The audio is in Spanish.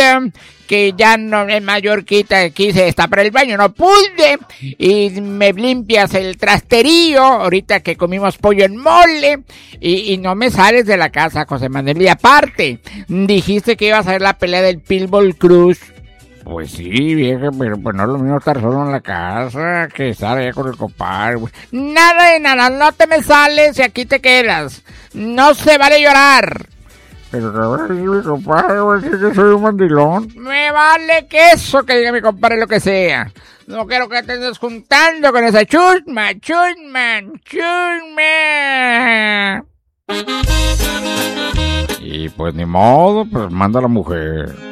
que ya no en Mallorquita quise destapar el baño, no pude, y me limpias el trasterío, ahorita que comimos pollo en mole, y no me sales de la casa, José Manuel, y aparte, dijiste que ibas a ver la pelea del Pitbull Cruz. Pues sí, vieja, pero pues no es lo mismo estar solo en la casa que estar allá con el compadre. Nada de nada, no te me sales y aquí te quedas. No se vale llorar. Pero que ahora sí, mi compadre, güey, que soy un mandilón. Me vale queso que diga mi compadre lo que sea. No quiero que te estés juntando con esa chusma. Y pues ni modo, pues manda a la mujer.